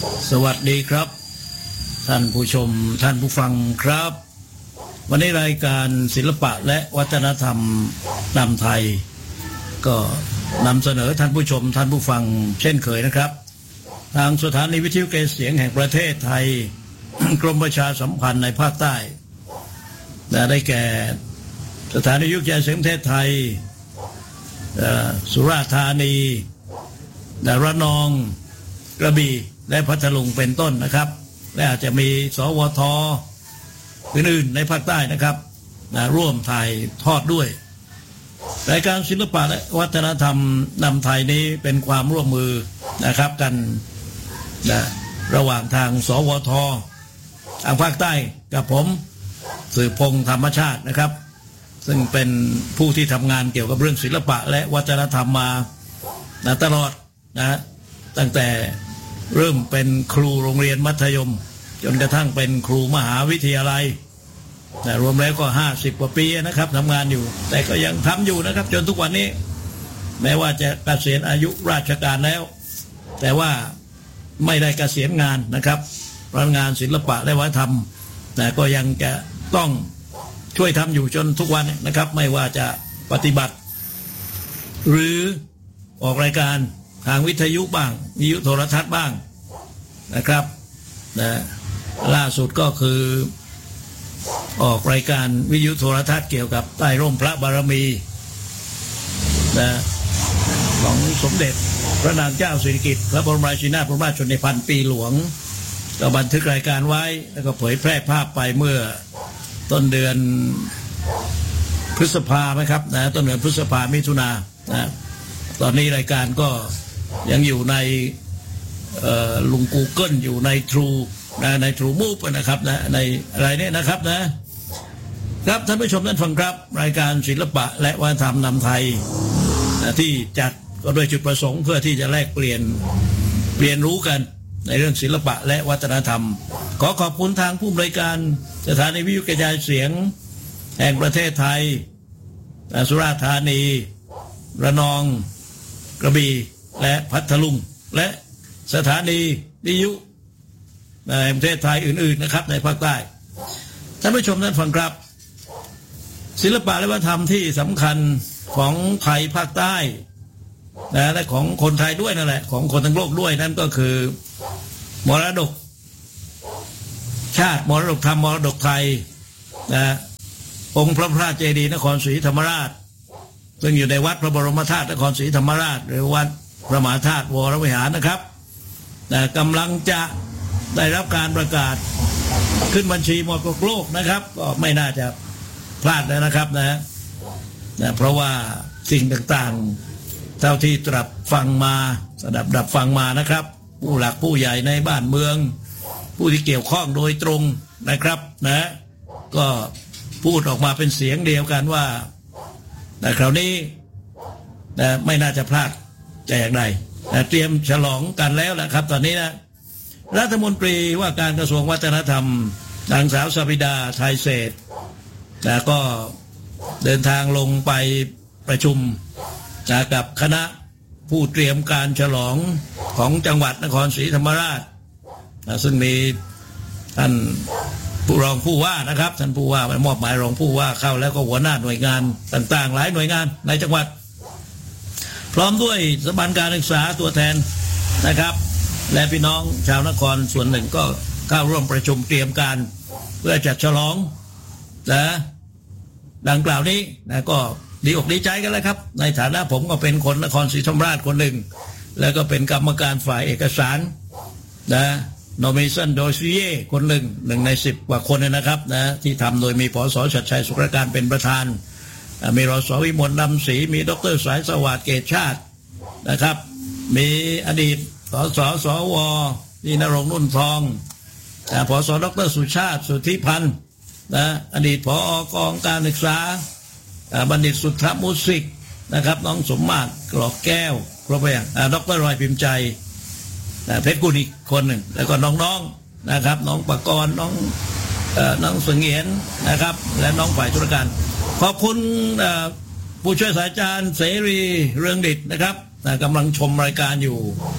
สวัสดีครับท่านผู้ชมท่านผู้ฟังครับวันนี้รายการศิลปะและวัฒนธรรมนำไทยก็นำเสนอท่านผู้ชมท่านผู้ฟังเช่นเคยนะครับทางสถานีวิทยุเกษเสียงแห่งประเทศไทย กรมประชาสัมพันธ์ในภาคใต้ได้แก่สถานีวิทยุเกษเสียงประเทศไทยสุราษฎร์ธานีระนองกระบี่และพัทลุงเป็นต้นนะครับและอาจจะมีสวทอื่นๆในภาคใต้นะครับร่วมถ่ายทอดด้วยรายการศิลปะและวัฒนธรรมนำไทยนี้เป็นความร่วมมือนะครับกันระหว่างทางสวททางภาคใต้กับผมสืบพงษ์ธรรมชาตินะครับซึ่งเป็นผู้ที่ทำงานเกี่ยวกับเรื่องศิลปะและวัฒนธรรมมาตลอดนะตั้งแต่เริ่มเป็นครูโรงเรียนมัธยมจนกระทั่งเป็นครูมหาวิทยาลัยรวมแล้วก็50กว่าปีนะครับทำงานอยู่แต่ก็ยังทำอยู่นะครับจนทุกวันนี้แม้ว่าจะเกษียณอายุราชการแล้วแต่ว่าไม่ได้เกษียณงานนะครับงานศิลปะและวัฒนธรรมแต่ก็ยังจะต้องช่วยทำอยู่จนทุกวันนะครับไม่ว่าจะปฏิบัติหรือออกรายการทางวิทยุบ้างวิทยุโทรทัศน์บ้างนะครับล่าสุดก็คือออกรายการวิทยุโทรทัศน์เกี่ยวกับใต้ร่มพระบารมีของสมเด็จพระนางเจ้าสิริกิติ์พระบรมราชินีนาถบรมราชชนนีพันปีหลวงก็บันทึกรายการไว้แล้วก็เผยแพร่ภาพไปเมื่อต้นเดือนพฤษภาคมครับต้นเดือนพฤษภาคมมิถุนาตอนนี้รายการก็ยังอยู่ในลุง Google อยู่ใน True ใน True Move นะครับในอะไรเนี่ยนะครับครับท่านผู้ชมท่านฟังครับรายการศิลปะและวัฒนธรรมนำไทยที่จัดก็โดยจุดประสงค์เพื่อที่จะแลกเปลี่ยนรู้กันในเรื่องศิลปะและวัฒนธรรมขอขอบคุณทางผู้บริการสถานีวิทยุกระจายเสียงแห่งประเทศไทยสุราษฎร์ธานีระนองกระบี่และพัทลุงและสถานีวิทยุในประเทศไทยอื่นๆนะครับในภาคใต้ท่านผู้ชมท่านฟังครับศิลปะและวัฒนธรรมที่สำคัญของไทยภาคใต้และของคนไทยด้วยนั่นแหละของคนทั้งโลกด้วยนั่นก็คือมรดกชาติมรดกธรรมมรดกไทยองค์พระธาตุเจดีย์นครศรีธรรมราชซึ่งอยู่ในวัดพระบรมธาตุนครศรีธรรมราชหรือวัดพระมหาธาตุวรวิหารนะครับกำลังจะได้รับการประกาศขึ้นบัญชีมรดกโลกนะครับก็ไม่น่าจะพลาดนะครับเพราะว่าสิ่งต่างๆเท่าที่ตรับฟังมาดับฟังมานะครับผู้หลักผู้ใหญ่ในบ้านเมืองผู้ที่เกี่ยวข้องโดยตรงนะครับก็พูดออกมาเป็นเสียงเดียวกันว่าแต่คราวนี้ไม่น่าจะพลาดจะอย่างไรเตรียมฉลองกันแล้วนะครับตอนนี้รัฐมนตรีว่าการกระทรวงวัฒนธรรมนางสาวสภิดาไทยเศรษฐ์ก็เดินทางลงไปประชุมกับคณะผู้เตรียมการฉลองของจังหวัดนครศรีธรรมราชซึ่งมีท่านผู้รองผู้ว่านะครับท่านผู้ว่ามอบหมายรองผู้ว่าเข้าแล้วก็หัวหน้าหน่วยงานต่างๆหลายหน่วยงานในจังหวัดพร้อมด้วยสถาบันการศึกษาตัวแทนนะครับและพี่น้องชาวนครส่วนหนึ่งก็เข้าร่วมประชุมเตรียมการเพื่อจัดฉลองดังกล่าวนี้ก็ดีอกดีใจกันเลยครับในฐานะผมก็เป็นคนนครศรีธรรมราชคนหนึ่งแล้วก็เป็นกรรมการฝ่ายเอกสารโนมิชันโดยซีเย่คนหนึ่งใน10กว่าคนนะครับที่ทำโดยมีผส.ชัดชัยสุขการเป็นประธานมีรส.วิมลดำศรีมีดร.สายสวัสดิ์เกตชาตินะครับมีอดีตส.สว.นี่นรงค์นุ่นทองผส.ดร.สุชาติสุทธิพันธ์อดีตผอ.กองการศึกษาบัณฑิตสุทธมุสิกนะครับน้องสมมาตรกรอกแก้วครบอย่างดร.รอยพิมพ์ใจเพชรกุลอีกคนหนึ่งแล้วก็น้องๆนะครับน้องปกรณ์น้องเสงียนนะครับและน้องฝ่ายธุรการขอบคุณผู้ช่วยศาสตราจารย์เสรีเรืองฤทธิ์นะครับกำลังชมรายการอยู่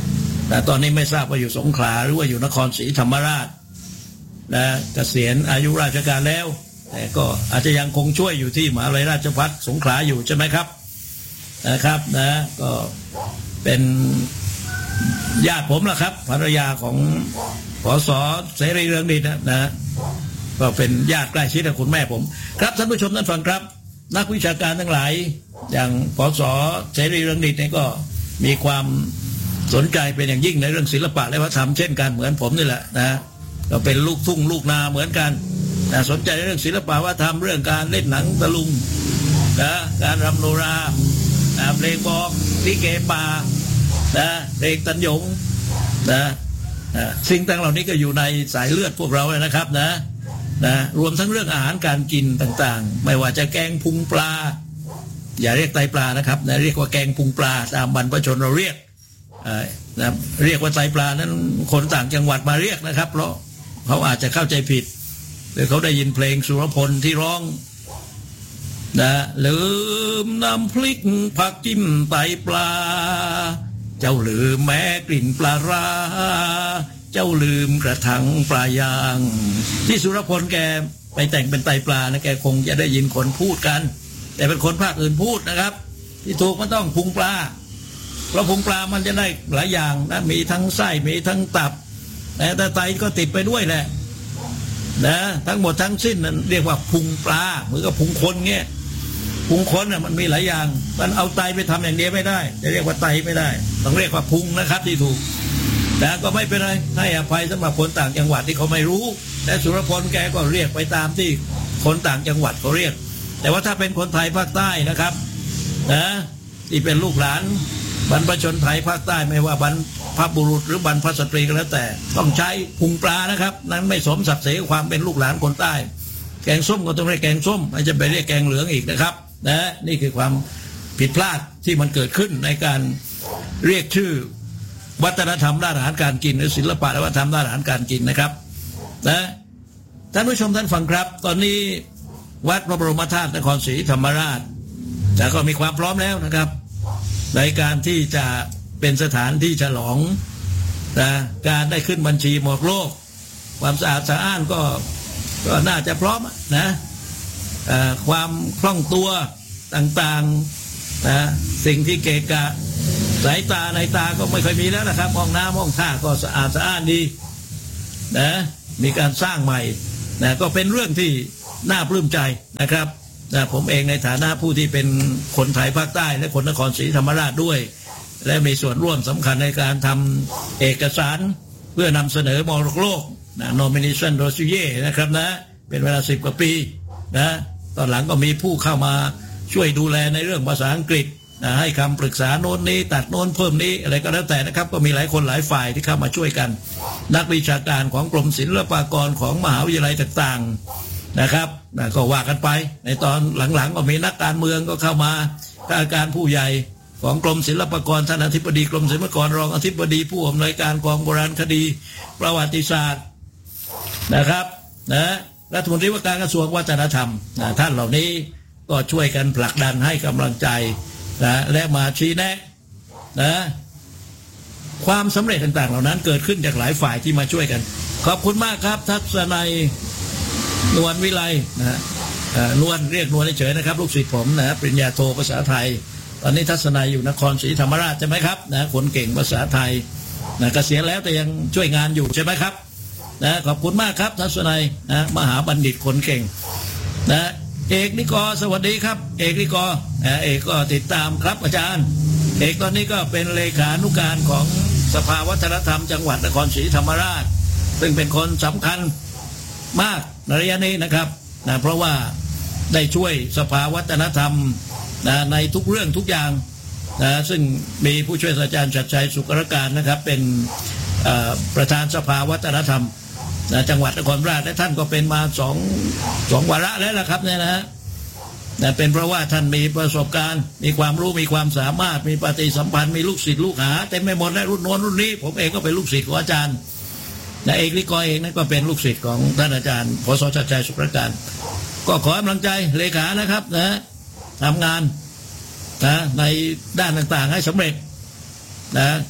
แต่ตอนนี้ไม่ทราบว่าอยู่สงขลาหรือว่าอยู่นครศรีธรรมราชนะเกษียณอายุราชการแล้วแต่ก็อาจจะยังคงช่วยอยู่ที่มหาวิทยาลัยราชภัฏสงขลาอยู่ใช่ไหมครับนะครับนะก็เป็นญาติผมล่ะครับภรรยาของผส.เสรีเรืองฤทธิ์นะก็เป็นญาติใกล้ชิดกับคุณแม่ผมครับท่านผู้ชมท่านฟังครับนักวิชาการทั้งหลายอย่างผส.เสรีเรืองฤทธิ์เนี่ยก็มีความสนใจเป็นอย่างยิ่งในเรื่องศิลปะและวัฒนธรรมเช่นกันเหมือนผมนี่แหละนะก็เป็นลูกทุ่งลูกนาเหมือนกันนะสนใจในเรื่องศิลปะวัฒนธรรมเรื่องการเล่นหนังตะลุงนะการรำโนราเพลงบอกลิเกป่านะเพลงตันหยงนะสิ่งต่างเหล่านี้ก็อยู่ในสายเลือดพวกเราเลยนะครับนะรวมทั้งเรื่องอาหารการกินต่างๆไม่ว่าจะแกงพุงปลาอย่าเรียกไตปลานะครับนะเรียกว่าแกงพุงปลาตามบรรพชนเราเรียกเรียกว่าไตปลานั้นคนต่างจังหวัดมาเรียกนะครับเพราะเขาอาจจะเข้าใจผิดหรือเขาได้ยินเพลงสุรพลที่ร้องนะลืมน้ำพริกผักจิ้มไตปลาเจ้าลืมแม้กลิ่นปลาร้าเจ้าลืมกระถังปลายางที่สุรพลแกไปแต่งเป็นไตปลานะแกคงจะได้ยินคนพูดกันแต่เป็นคนภาคอื่นพูดนะครับที่ถูกมันต้องพุงปลาเพราะพุงปลามันจะได้หลายอย่างนะมีทั้งไส้มีทั้งตับแต่ไตก็ติดไปด้วยแหละนะทั้งหมดทั้งสิ้นนั้นเรียกว่าพุงปลาเหมือนกับพุงคนเงี้ยพุงคนน่ะมันมีหลายอย่างมันเอาไตไปทำอย่างเดียวไม่ได้จะเรียกว่าไตไม่ได้ต้องเรียกว่าพุงนะครับที่ถูกแต่ก็ไม่เป็นไรให้อภัยสำหรับคนต่างจังหวัดที่เขาไม่รู้แต่สุรพลแกก็เรียกไปตามที่คนต่างจังหวัดเขาเรียกแต่ว่าถ้าเป็นคนไทยภาคใต้นะครับนะที่เป็นลูกหลานบรรพชนไทยภาคใต้ไม่ว่าบรรพบุรุษหรือบรรพสตรีก็แล้วแต่ต้องใช้พุงปลานะครับนั้นไม่สมศักดิ์ศรีความเป็นลูกหลานคนใต้แกงส้มก็ต้องเรียกแกงส้มไม่จะไปเรียกแกงเหลืองอีกนะครับนะนี่คือความผิดพลาดที่มันเกิดขึ้นในการเรียกชื่อวัฒนธรรมด้านอาหารการกินหรือศิลปะและวัฒนธรรมด้านอาหารการกินนะครับนะท่านผู้ชมท่านฟังครับตอนนี้วัดพระบรมธาตุนครศรีธรรมราชแต่ก็มีความพร้อมแล้วนะครับในการที่จะเป็นสถานที่ฉลองนะการได้ขึ้นบัญชีมรดกโลกความสะอาดสะอ้านก็น่าจะพร้อมนะความคล่องตัวต่างๆนะสิ่งที่เกะกะสายตาในตาก็ไม่ค่อยมีแล้วนะครับห้องน้ำห้องท่าก็สะอาดสะอ้านดีนะมีการสร้างใหม่นะก็เป็นเรื่องที่น่าปลื้มใจนะครับนะผมเองในฐานะผู้ที่เป็นคนไทยภาคใต้และคนนครศรีธรรมราชด้วยและมีส่วนร่วมสำคัญในการทำเอกสารเพื่อนำเสนอมรดกโลกนะ nomination dossier นะครับนะเป็นเวลา10 กว่าปีนะตอนหลังก็มีผู้เข้ามาช่วยดูแลในเรื่องภาษาอังกฤษนะให้คำปรึกษาโน้นนี้ตัดโน้นเพิ่มนี้อะไรก็แล้วแต่นะครับก็มีหลายคนหลายฝ่ายที่เข้ามาช่วยกันนักวิชาการของกรมศิลปากรของมหาวิทยาลัยต่างๆนะครับนะก็ว่ากันไปในตอนหลังๆก็มีนักการเมืองก็เข้ามาการผู้ใหญ่ของกรมศิลปากรท่านอธิบดีกรมศิลปากรรองอธิบดีผู้อำนวยการกองโบราณคดีประวัติศาสตร์นะครับนะรัฐมนตรีว่าการกระทรวงวัฒนธรรมนะท่านเหล่านี้ก็ช่วยกันผลักดันให้กำลังใจนะและมาชี้แนะนะความสำเร็จต่างๆเหล่านั้นเกิดขึ้นจากหลายฝ่ายที่มาช่วยกันขอบคุณมากครับทัศนัยนวลวิไลนะนวลเรียกนวลเฉยๆนะครับลูกศิษย์ผมนะปริญญาโทภาษาไทยตอนนี้ทัศนัยอยู่นครศรีธรรมราชใช่ไหมครับนะคนเก่งภาษาไทยนะเกษียณแล้วแต่ยังช่วยงานอยู่ใช่ไหมครับนะขอบคุณมากครับทัศนัยนะมหาบัณฑิตคนเก่งนะเอกนิกรสวัสดีครับเอกนิกรเอกก็ติดตามครับอาจารย์เอกตอนนี้ก็เป็นเลขานุการของสภาวัฒนธรรมจังหวัดนครศรีธรรมราชซึ่งเป็นคนสำคัญมากในระยะนี้นะครับนะเพราะว่าได้ช่วยสภาวัฒนธรรมนะในทุกเรื่องทุกอย่างนะซึ่งมีผู้ช่วยศาสตราจารย์ชัดชัยสุกรการนะครับเป็นประธานสภาวัฒนธรรมจังหวัดนครราชและท่านก็เป็นมาสองวาระแล้วล่ะครับเนี่ยนะฮะเป็นเพราะว่าท่านมีประสบการณ์มีความรู้มีความสามารถมีปฏิสัมพันธ์มีลูกศิษย์ลูกหาเต็มไปหมดและรุ่นโน้นรุ่นนี้ผมเองก็เป็นลูกศิษย์ของอาจารย์เอกนิกรเองนั่นก็เป็นลูกศิษย์ของท่านอาจารย์ผส.ชัดชัยสุกรการก็ขอกำลังใจเลขานะครับนะทำงานนะในด้านต่างๆให้สำเร็จนะ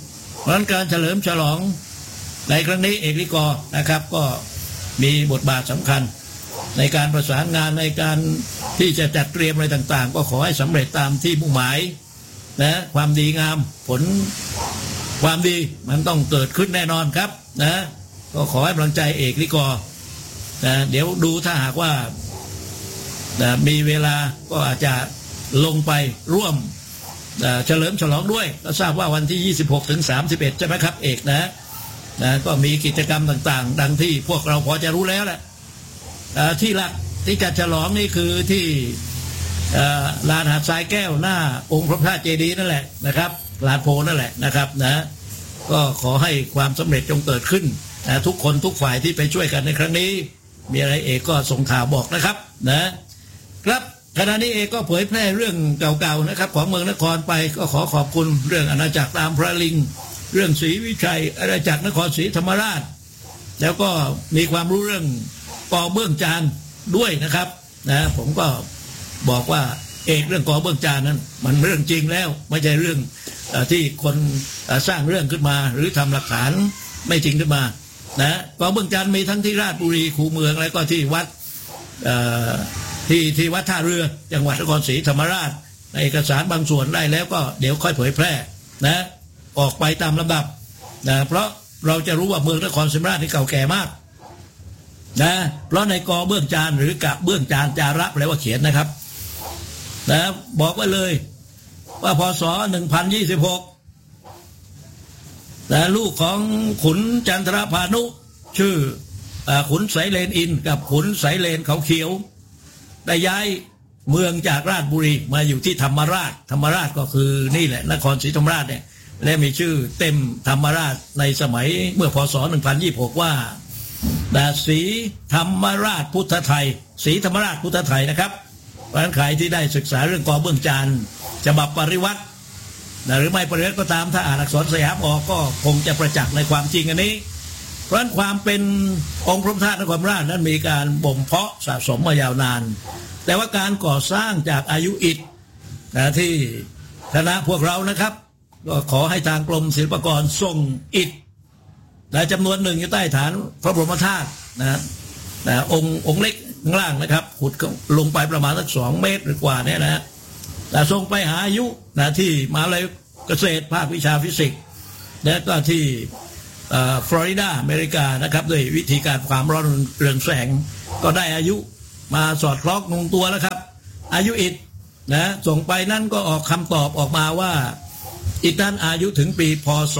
เพราะฉะนั้นการเฉลิมฉลองในครั้งนี้เอกลิกรนะครับก็มีบทบาทสำคัญในการประสานงานในการที่จะจัดเตรียมอะไรต่างๆก็ขอให้สำเร็จตามที่มุ่งหมายนะความดีงามผลความดีมันต้องเกิดขึ้นแน่นอนครับนะก็ขอให้กำลังใจเอกลิกรนะเดี๋ยวดูถ้าหากว่านะมีเวลาก็อาจจะลงไปร่วมเฉลิมฉลองด้วยก็ทราบว่าวันที่26ถึง31ใช่ไหมครับเอกนะก็มีกิจกรรมต่างๆดังที่พวกเราพอจะรู้แล้วแหละที่หลักที่จะฉลองนี่คือที่ลานหาดทรายแก้วหน้าองค์พระธาตุเจดีย์นั่นแหละนะครับลานโพนั่นแหละนะครับนะก็ขอให้ความสำเร็จจงเกิดขึ้นนะทุกคนทุกฝ่ายที่ไปช่วยกันในครั้งนี้มีอะไรเอกก็ส่งข่าวบอกนะครับนะครับขณะนี้เอกก็เผยแพร่เรื่องเก่าๆนะครับของเมืองนครไปก็ขอขอบคุณเรื่องอาณาจักรตามพระลิงเรื่องศรีวิชัยอาณาจักรนครศรีธรรมราชแล้วก็มีความรู้เรื่องกอเบื้องจานด้วยนะครับนะผมก็บอกว่าเอกเรื่องกอเบื้องจานนั้นมันเรื่องจริงแล้วไม่ใช่เรื่องที่คนสร้างเรื่องขึ้นมาหรือทำหลักฐานไม่จริงขึ้นมานะกอเบื้องจานมีทั้งที่ราชบุรีคูเมืองแล้วก็ที่วัดที่วัดท่าเรือจังหวัดนครศรีธรรมราชในเอกสารบางส่วนได้แล้วก็เดี๋ยวค่อยเผยแพร่นะออกไปตามลำดับนะเพราะเราจะรู้ว่าเมืองนครศรีธรรมราชนี่เก่าแก่มากนะเพราะในกอเบื้องจานหรือกะเบื้องจานจาระแปลว่าเขียนนะครับนะบอกไว้เลยว่าพศ1026นะลูกของขุนจันทรพานุชื่อขุนไสเลนอินกับขุนไสเลนเขาเขียวได้ย้ายเมืองจากราชบุรีมาอยู่ที่ธรรมราชก็คือนี่แหละนครศรีธรรมราชเนี่ยและมีชื่อเต็มธรรมราชในสมัยเมื่อพศ1026ว่าศรีธรรมราชพุทธไทยศรีธรรมราชพุทธไทยนะครับเพราะฉะนั้นใครที่ได้ศึกษาเรื่องกอเบื้องจานฉบับปริวัติหรือไม่ปริวัติก็ตามถ้าอ่านอักษรสยามออกก็คงจะประจักษ์ในความจริงอันนี้เพราะฉะนั้นความเป็นองค์พระธาตุนครราชนั้นมีการบ่มเพาะสะสมมายาวนานแต่ว่าการก่อสร้างจากอายุอิฐที่คณะพวกเรานะครับก็ขอให้ทางกรมศิลปากรส่งอิฐจำนวนหนึ่งอยู่ใต้ฐานพระบรมธาตุองค์เล็กข้างล่างนะครับขุดลงไปประมาณสัก2 เมตรหรือกว่าเนี่ยนะแต่ส่งไปหาอายุที่มหาวิทยาลัยเกษตรภาควิชาฟิสิกส์และก็ที่ฟลอริดาอเมริกานะครับด้วยวิธีการความร้อนเรืองแสงก็ได้อายุมาสอดคล้องลงตัวแล้วครับอายุอิฐส่งไปนั่นก็ออกคำตอบออกมาว่าอิฐนั้นอายุถึงปีพศ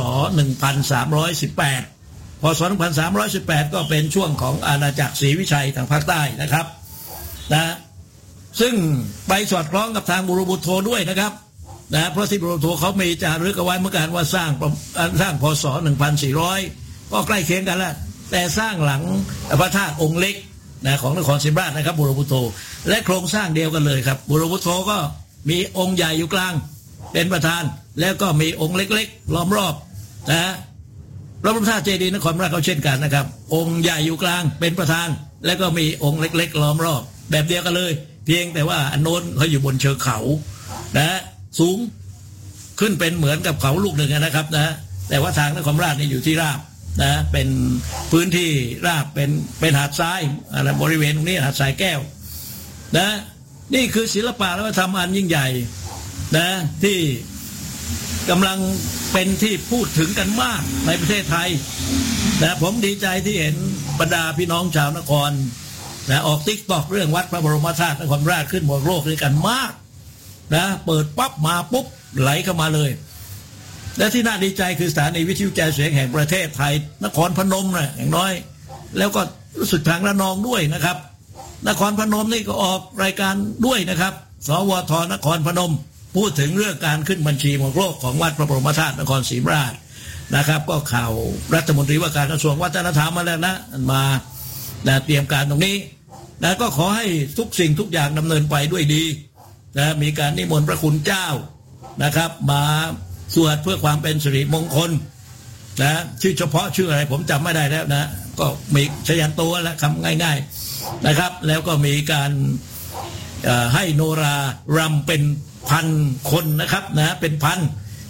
1318พศ1318ก็เป็นช่วงของอาณาจักรศรีวิชัยทางภาคใต้นะครับซึ่งไปสอดคล้องกับทางบุรบุโทด้วยนะครับเพราะที่บุรบุโทเขามีจารึกเอาไว้เหมือนกันว่าสร้างพศ1400ก็ใกล้เคียงกันแล้วแต่สร้างหลังพระธาตุองค์เล็กของนครศรีธรรมราชนะครับบุรบุโทและโครงสร้างเดียวกันเลยครับบุรบุโทก็มีองค์ใหญ่อยู่กลางเป็นประธานแล้วก็มีองค์เล็กๆล้อมรอบพระบรมธาตุเจดีย์นครราชก็เช่นกันนะครับองค์ใหญ่อยู่กลางเป็นประธานแล้วก็มีองค์เล็กๆล้อมรอบแบบเดียวกันเลยเพียงแต่ว่าอันโน้นเขาอยู่บนเชิงเขาสูงขึ้นเป็นเหมือนกับเขาลูกหนึ่งนะครับแต่ว่าทางนครราชนี่อยู่ที่ราบเป็นพื้นที่ราบเป็นหาดทรายบริเวณตรงนี้หาดทรายแก้วนี่คือศิลปะและวัฒนธรรมอันยิ่งใหญ่ที่กำลังเป็นที่พูดถึงกันมากในประเทศไทยผมดีใจที่เห็นบรรดาพี่น้องชาวนครออกติ๊กตอกเรื่องวัดพระบรมธาตุนครราชขึ้นบนโลกด้วยกันมากเปิดปั๊บมาปุ๊บไหลเข้ามาเลยและที่น่าดีใจคือสถานีวิทยุกระจายเสียงแห่งประเทศไทยนครพนมอย่างน้อยแล้วก็รู้สึกทางระนองด้วยนะครับนครพนมนี่ก็ออกรายการด้วยนะครับสวทนครพนมพูดถึงเรื่องการขึ้นบัญชีมรดกโลกของวัดพระบรมธาตุนครศรีธรรมราชนะครับก็ข่าวรัฐมนตรีว่าการกระทรวงวัฒนธรรมมาแล้วมาเตรียมการตรงนี้ก็ขอให้ทุกสิ่งทุกอย่างดำเนินไปด้วยดีมีการนิมนต์พระคุณเจ้านะครับมาสวดเพื่อความเป็นสิริมงคลชื่อเฉพาะชื่ออะไรผมจำไม่ได้แล้วก็มีชยันโตและคำง่ายๆนะครับแล้วก็มีการให้โนรารำเป็นพันคนนะครับเป็นพัน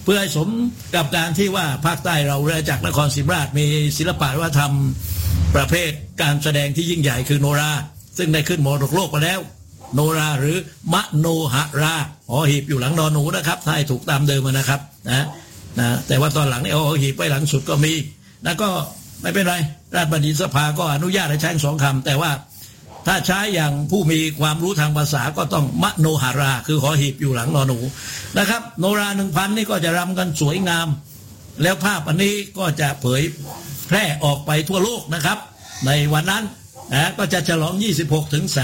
เพื่อให้สมกับการที่ว่าภาคใต้เราเรือจากนครศรีธรรมราชมีศิลปะวัฒนธรรมประเภทการแสดงที่ยิ่งใหญ่คือโนราซึ่งได้ขึ้นมรดกโลกมาแล้วโนราหรือมโนหราหอหีบอยู่หลังนอนหนูนะครับถ้าให้ถูกตามเดิมนะครับนะแต่ว่าตอนหลังนี่หอหีบไว้หลังสุดก็มีแล้วก็ไม่เป็นไรราชบัณฑิตสภาก็อนุญาตให้ใช้2 คำแต่ว่าถ้าใช้อย่างผู้มีความรู้ทางภาษาก็ต้องมโนหราคือหอหีบอยู่หลังนอนหนูนะครับโนรา 1,000 นี่ก็จะรำกันสวยงามแล้วภาพอันนี้ก็จะเผยแพร่ออกไปทั่วโลกนะครับในวันนั้นก็จะฉลอง26 ถึง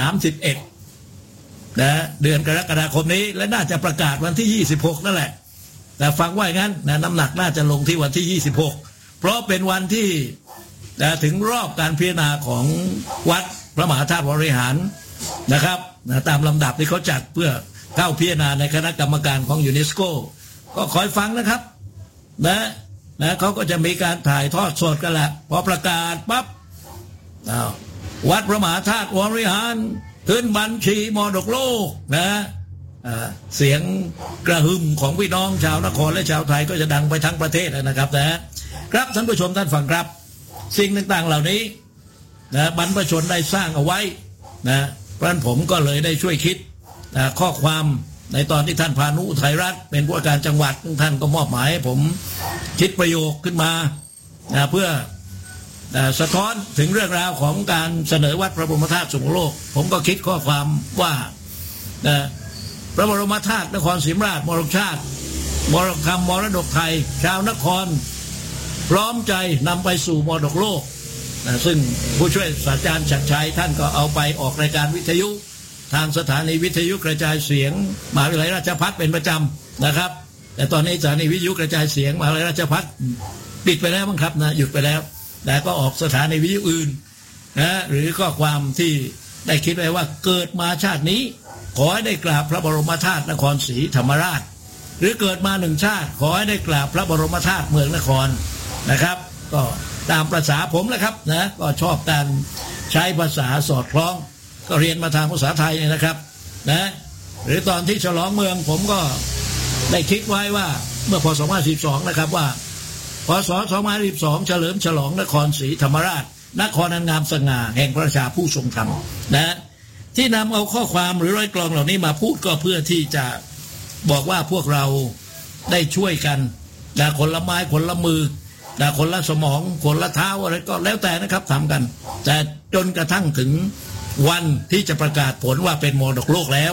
31เดือนกรกฎาคมนี้และน่าจะประกาศวันที่26นั่นแหละแต่ฟังว่าอย่างนั้นน้ำหนักน่าจะลงที่วันที่26เพราะเป็นวันที่ถึงรอบการพิจารณาของวัดพระมหาธาตุวรวิหารนะครับตามลำดับที่เขาจัดเพื่อเข้าพิจารณาในคณะกรรมการของยูเนสโกก็คอยฟังนะครับเขาก็จะมีการถ่ายทอดสดกันแหละพอประกาศปั๊บวัดพระมหาธาตุวรวิหารขึ้นบัญชีมรดกโลกเสียงกระหึ่มของพี่น้องชาวนครและชาวไทยก็จะดังไปทั้งประเทศนะครับครับท่านผู้ชมท่านฟังครับสิ่งต่างๆเหล่านี้บรรพชนได้สร้างเอาไว้เพราะฉะนั้นผมก็เลยได้ช่วยคิดข้อความในตอนที่ท่านพานุอุทัยรัตน์เป็นผู้ว่าการจังหวัดท่านก็มอบหมายให้ผมคิดประโยคขึ้นมาเพื่อสะท้อนถึงเรื่องราวของการเสนอวัดพระบรมธาตุสู่โลกผมก็คิดข้อความว่าพระบรมธาตุนครศรีธรรมราชมรดกชาติมรดกธรรมมรดกไทยชาวนครพร้อมใจนำไปสู่มรดกโลกซึ่งผู้ช่วยศาสตราจารย์ชัดชัยท่านก็เอาไปออกรายการวิทยุทางสถานีวิทยุกระจายเสียงมหาวิทยาลัยราชภัฏเป็นประจำนะครับแต่ตอนนี้สถานีวิทยุกระจายเสียงมหาวิทยาลัยราชภัฏปิดไปแล้วมั้งครับหยุดไปแล้วแต่ก็ออกสถานีวิทยุอื่นหรือข้อความที่ได้คิดไว้ว่าเกิดมาชาตินี้ขอให้ได้กราบพระบรมธาตุนครศรีธรรมราชหรือเกิดมา1 ชาติขอให้ได้กราบพระบรมธาตุเมืองนครนะครับก็ตามประษาผมแหละครับก็ชอบการใช้ภาษาสอดคล้องก็เรียนมาทางภาษาไทยนะครับหรือตอนที่ฉลองเมืองผมก็ได้คิดไว้ว่าเมื่อพศ2542นะครับว่าพศ2542เฉลิมฉลองนครศรีธรรมราชนครอันงามสง่าแห่งประชาผู้ทรงธรรมที่นำเอาข้อความหรือร้อยกลองเหล่านี้มาพูดก็เพื่อที่จะบอกว่าพวกเราได้ช่วยกันคนละไม้คนละมือคนละสมองคนละเท้าอะไรก็แล้วแต่นะครับทำกันแต่จนกระทั่งถึงวันที่จะประกาศผลว่าเป็นมรดกโลกแล้ว